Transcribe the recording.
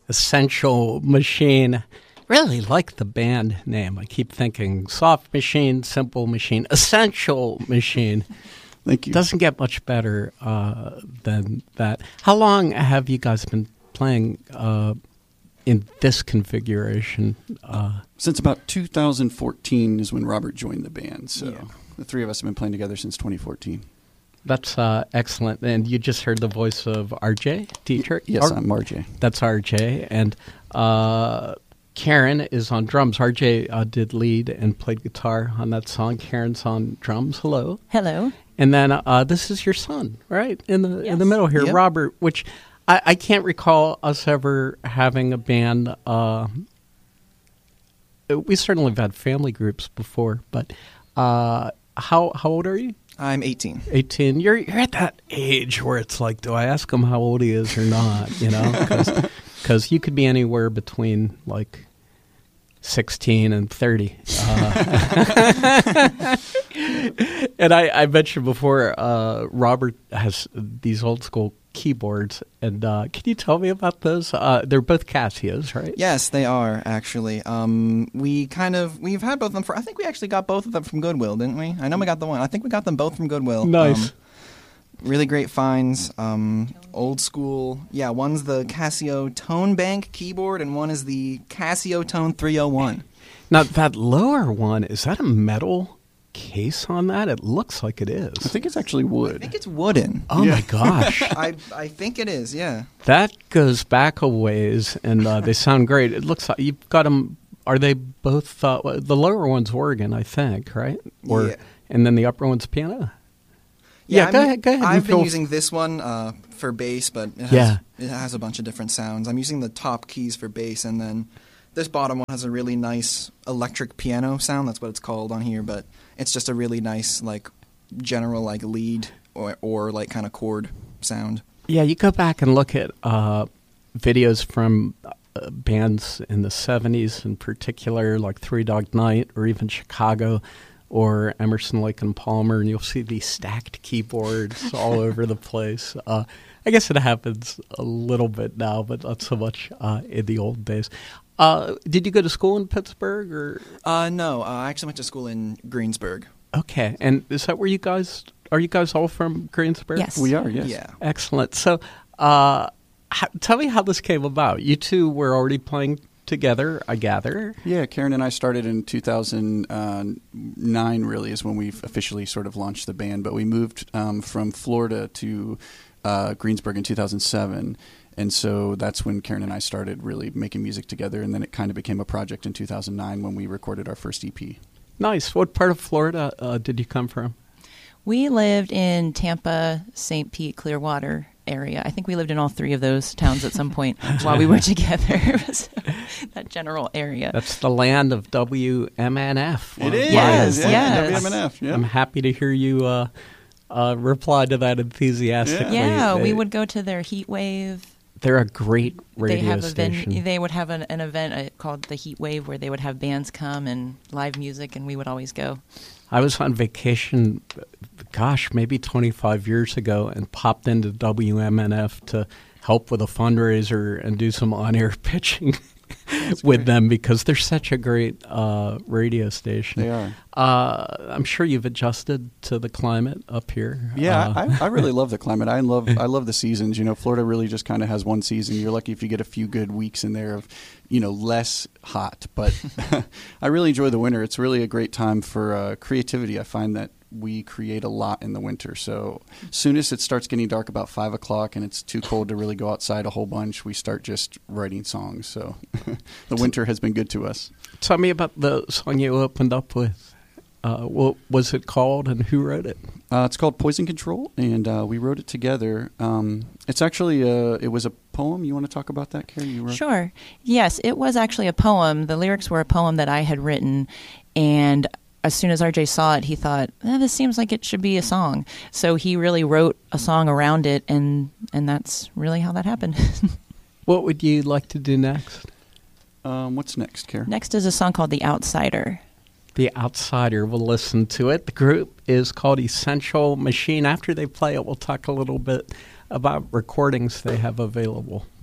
Essential Machine. Really like the band name. I keep thinking Soft Machine, Simple Machine, Essential Machine. Thank you. Doesn't get much better than that. How long have you guys been playing in this configuration? Since about 2014 is when Robert joined the band. So the three of us have been playing together since 2014. That's excellent. And you just heard the voice of RJ, teacher? Yes, I'm RJ. That's RJ. And Karen is on drums. RJ did lead and played guitar on that song. Karen's on drums. Hello. Hello. And then this is your son, right? In the middle here, Yep. Robert, which I can't recall us ever having a band. We certainly have had family groups before, but how old are you? I'm 18. 18. You're at that age where it's like, do I ask him how old he is or not? You know, because you could be anywhere between like 16 and 30. And I mentioned before, Robert has these old school keyboards, and can you tell me about those? They're both Casios, right? Yes, they are, actually. We've had both of them I think we actually got both of them from Goodwill, didn't we? I know we got the one. I think we got them both from Goodwill. Nice. Really great finds. Old school. Yeah, one's the Casio Tone Bank keyboard, and one is the Casio Tone 301. Now, that lower one, is that a metal case on that? It looks like it is. I think it's actually wood. I think it's wooden. Oh, my gosh. I think it is, yeah. That goes back a ways, and they sound great. It looks like you've got them. Are they both? The lower one's organ, I think, right? Yeah. And then the upper one's piano? Yeah, go ahead. I've been using this one for bass, but it has a bunch of different sounds. I'm using the top keys for bass, and then this bottom one has a really nice electric piano sound. That's what it's called on here, but it's just a really nice, like, general, like, lead or like, kind of chord sound. Yeah, you go back and look at videos from bands in the 70s in particular, like Three Dog Night or even Chicago or Emerson, Lake and Palmer, and you'll see these stacked keyboards all over the place. I guess it happens a little bit now, but not so much in the old days. Did you go to school in Pittsburgh? Or? No, I actually went to school in Greensburg. Okay, and is that where you guys – are you guys all from Greensburg? Yes. We are, yes. Yeah. Excellent. So tell me how this came about. You two were already playing together, I gather. Yeah, Karen and I started in 2009 really is when we officially sort of launched the band, but we moved from Florida to Greensburg in 2007. And so that's when Karen and I started really making music together, and then it kind of became a project in 2009 when we recorded our first EP. Nice. What part of Florida did you come from? We lived in Tampa, St. Pete, Clearwater area. I think we lived in all three of those towns at some point while we were together. That general area. That's the land of WMNF. It is. Yes, yeah. yes. WMNF, yeah. I'm happy to hear you reply to that enthusiastically. Yeah, we would go to their Heat Wave. They're a great radio station. They would have an event called the Heat Wave where they would have bands come and live music, and we would always go. I was on vacation, maybe 25 years ago, and popped into WMNF to help with a fundraiser and do some on-air pitching with them because they're such a great radio station. They are. I'm sure you've adjusted to the climate up here. Yeah, I really love the climate. I love the seasons. You know, Florida really just kind of has one season. You're lucky if you get a few good weeks in there of, less hot. But I really enjoy the winter. It's really a great time for creativity. I find that we create a lot in the winter. So soon as it starts getting dark about 5 o'clock and it's too cold to really go outside a whole bunch, we start just writing songs. So the winter has been good to us. Tell me about the song you opened up with. What was it called and who wrote it? It's called Poison Control, and we wrote it together. It's actually it was a poem. You want to talk about that, Karen? You wrote? Sure. Yes, it was actually a poem. The lyrics were a poem that I had written, and as soon as RJ saw it, he thought, this seems like it should be a song. So he really wrote a song around it, and that's really how that happened. What would you like to do next? What's next, Karen? Next is a song called The Outsider. The Outsider. We'll listen to it. The group is called Essential Machine. After they play it, we'll talk a little bit about recordings they have available.